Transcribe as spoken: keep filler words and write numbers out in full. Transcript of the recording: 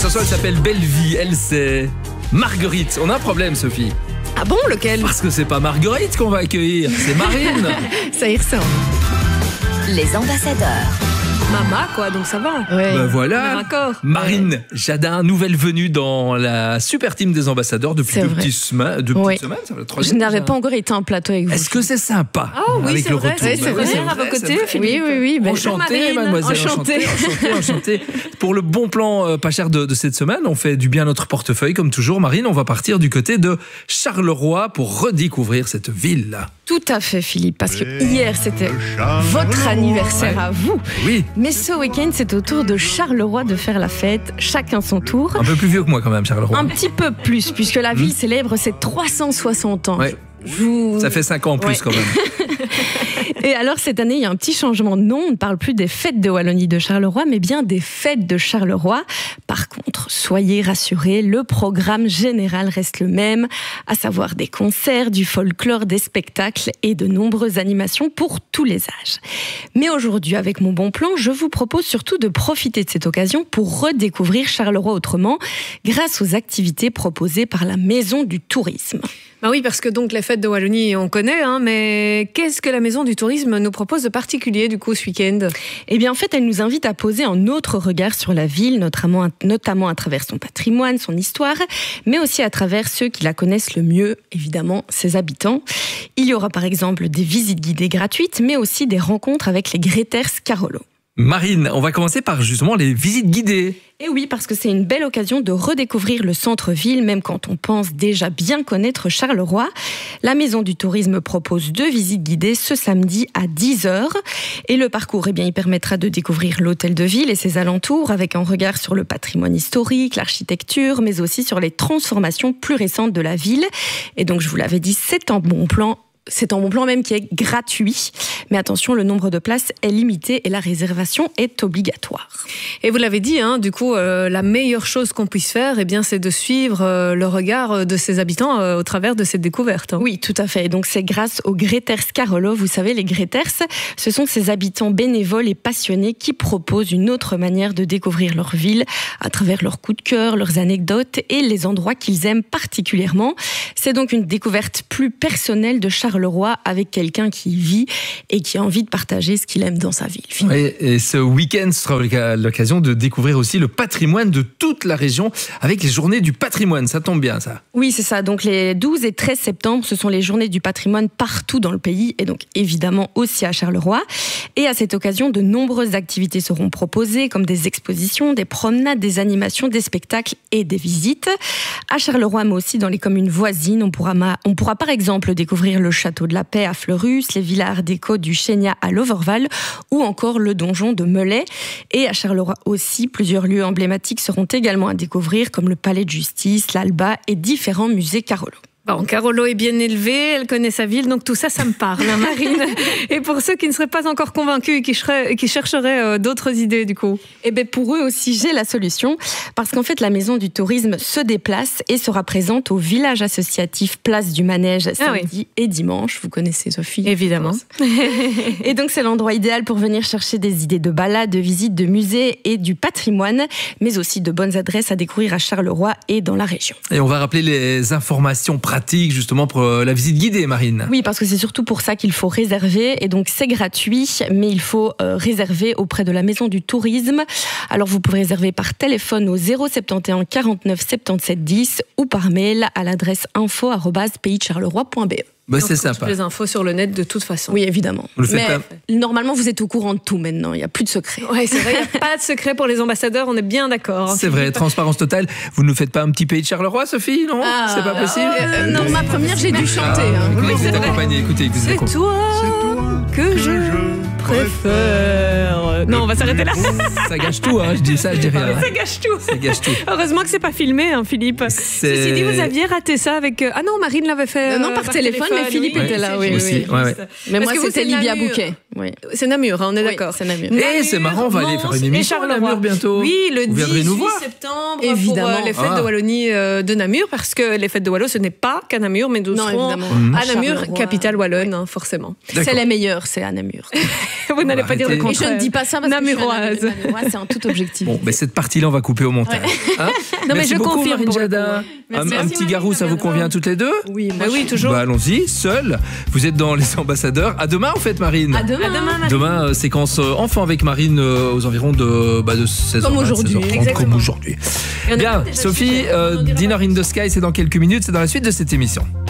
chanson, elle s'appelle Belle Vie. Elle, c'est Marguerite. On a un problème, Sophie. Ah bon, lequel? Parce que c'est pas Marguerite qu'on va accueillir, c'est Marine. Ça y ressemble. Les ambassadeurs. Maman, quoi, donc ça va. Ouais. Ben voilà. Raccord. Marine ouais. Jadin, nouvelle venue dans la super team des ambassadeurs depuis deux petites semaines. Deux oui. petites semaines, ça va être Je n'avais pas encore été en plateau avec vous. Est-ce que c'est sympa? Ah oui, avec c'est le vrai. retour. Ouais, c'est bah, vrai. oui, C'est à vos côtés, Philippe. Oui, oui, oui. Ben, enchanté, mademoiselle. Enchanté, enchanté, enchanté. Pour le bon plan euh, pas cher de, de cette semaine, on fait du bien à notre portefeuille, comme toujours. Marine, on va partir du côté de Charleroi pour redécouvrir cette ville-là. Tout à fait, Philippe, parce que hier, c'était votre anniversaire ouais. à vous. Oui. Mais ce week-end, c'est au tour de Charleroi de faire la fête, chacun son tour. Un peu plus vieux que moi quand même, Charleroi. Un petit peu plus, puisque la ville mmh. célèbre ses trois cent soixante ans. Ouais. Vous... Ça fait cinq ans en plus ouais. quand même. Et alors cette année, il y a un petit changement de nom. On ne parle plus des fêtes de Wallonie de Charleroi, mais bien des fêtes de Charleroi. Par contre, soyez rassurés, le programme général reste le même, à savoir des concerts, du folklore, des spectacles et de nombreuses animations pour tous les âges. Mais aujourd'hui, avec mon bon plan, je vous propose surtout de profiter de cette occasion pour redécouvrir Charleroi autrement, grâce aux activités proposées par la Maison du Tourisme. Bah oui, parce que donc les fêtes de Wallonie, on connaît, hein, mais qu'est-ce que la Maison du Tourisme nous propose de particulier du coup ce week-end? Eh bien en fait, elle nous invite à poser un autre regard sur la ville, notamment, notamment à travers son patrimoine, son histoire, mais aussi à travers ceux qui la connaissent le mieux, évidemment, ses habitants. Il y aura par exemple des visites guidées gratuites, mais aussi des rencontres avec les Greters Carolo. Marine, on va commencer par justement les visites guidées. Et oui, parce que c'est une belle occasion de redécouvrir le centre-ville, même quand on pense déjà bien connaître Charleroi. La Maison du Tourisme propose deux visites guidées ce samedi à dix heures. Et le parcours, eh bien, il permettra de découvrir l'hôtel de ville et ses alentours, avec un regard sur le patrimoine historique, l'architecture, mais aussi sur les transformations plus récentes de la ville. Et donc, je vous l'avais dit, c'est un bon plan. C'est un bon plan même qui est gratuit. Mais attention, le nombre de places est limité et la réservation est obligatoire. Et vous l'avez dit, hein, du coup, euh, la meilleure chose qu'on puisse faire, eh bien, c'est de suivre euh, le regard de ses habitants euh, au travers de cette découverte. Hein. Oui, tout à fait. Et donc, c'est grâce aux Greters Carolo. Vous savez, les Greters, ce sont ces habitants bénévoles et passionnés qui proposent une autre manière de découvrir leur ville à travers leurs coups de cœur, leurs anecdotes et les endroits qu'ils aiment particulièrement. C'est donc une découverte plus personnelle de Charleroi. Charleroi avec quelqu'un qui vit et qui a envie de partager ce qu'il aime dans sa ville. Et, et ce week-end sera l'occasion de découvrir aussi le patrimoine de toute la région avec les journées du patrimoine. Ça tombe bien, ça. Oui, c'est ça. Donc les douze et treize septembre, ce sont les journées du patrimoine partout dans le pays et donc évidemment aussi à Charleroi. Et à cette occasion, de nombreuses activités seront proposées comme des expositions, des promenades, des animations, des spectacles et des visites. À Charleroi, mais aussi dans les communes voisines, on pourra, on pourra par exemple découvrir le château de la Paix à Fleurus, les villas art déco du Chénia à Loverval ou encore le donjon de Melay. Et à Charleroi aussi, plusieurs lieux emblématiques seront également à découvrir comme le palais de justice, l'Alba et différents musées Carolo. Bon, Carolo est bien élevée, elle connaît sa ville, donc tout ça, ça me parle, hein, Marine. Et pour ceux qui ne seraient pas encore convaincus et qui, seraient, qui chercheraient euh, d'autres idées, du coup? Eh bien, pour eux aussi, j'ai la solution. Parce qu'en fait, la Maison du Tourisme se déplace et sera présente au village associatif Place du Manège samedi ah oui. et dimanche. Vous connaissez Sophie? Évidemment. Et donc, c'est l'endroit idéal pour venir chercher des idées de balades, de visites, de musées et du patrimoine, mais aussi de bonnes adresses à découvrir à Charleroi et dans la région. Et on va rappeler les informations pratiques justement pour la visite guidée, Marine. Oui, parce que c'est surtout pour ça qu'il faut réserver et donc c'est gratuit, mais il faut euh, réserver auprès de la Maison du Tourisme. Alors vous pouvez réserver par téléphone au zéro sept un quarante-neuf soixante-dix dix ou par mail à l'adresse info arobase pays de charleroi point b e. Bah, c'est sympa. Toutes les infos sur le net de toute façon. Oui, évidemment. Vous le faites Mais pas... normalement, vous êtes au courant de tout maintenant. Il n'y a plus de secret. Oui, c'est vrai, il n'y a pas de secret pour les ambassadeurs. On est bien d'accord. C'est vrai, transparence totale. Vous ne nous faites pas un petit pays de Charleroi, Sophie? Non, ah, c'est pas possible. Euh, non, ma première, j'ai dû chanter. Ah, hein. Écoutez, vous êtes accompagné. Écoutez, vous c'est, êtes toi que, que je préfère. Non, on va s'arrêter là. Ça gâche tout, hein. Je dis ça, je dis rien. Ça gâche tout. Ça gâche tout. Heureusement que c'est pas filmé, hein, Philippe. C'est... Ceci dit, vous aviez raté ça avec. Ah non, Marine l'avait fait. Non, non par, par téléphone, téléphone, mais Philippe oui, était là, oui. Aussi. oui, oui. Ouais, ouais. Mais Parce moi, c'était Libia Bouquet. Oui. C'est Namur, hein, on est Oui, d'accord. c'est Namur. Et c'est marrant, on va aller faire une émission à Namur bientôt. Oui, le Vous viendrez nous dix-huit voir. septembre Évidemment. pour euh, les fêtes Ah. de Wallonie euh, de Namur, parce que les fêtes de Wallo, ce n'est pas qu'à Namur, mais nous Non, serons évidemment. Mhm. à Namur, Charleroi. capitale wallonne, hein, forcément. D'accord. C'est les meilleurs, c'est à Namur. Vous n'allez pas dire le arrêter. Et je contraire. ne dis pas ça parce Namuroise. que je suis un Namuroise, c'est un tout objectif. Bon, mais cette partie-là, on va couper au montage. Hein Non, mais Merci je beaucoup, confirme Marine pour le Jada. coup, hein. Un, Merci. un Merci, petit garou, ça vous Marine. convient toutes les deux? Oui, Bah oui, toujours. Bah, allons-y, seul. Vous êtes dans les ambassadeurs. À demain, en fait, Marine. À demain. À demain, Marie. Demain, euh, séquence euh, enfant avec Marine euh, aux environs de, bah, de seize heures Comme vingt, aujourd'hui. seize heures trente, Exactement. comme aujourd'hui. Et on a Bien, déjà Sophie, sujet, on en euh, dira Dinner pas in the Sky, c'est dans quelques minutes, c'est dans la suite de cette émission.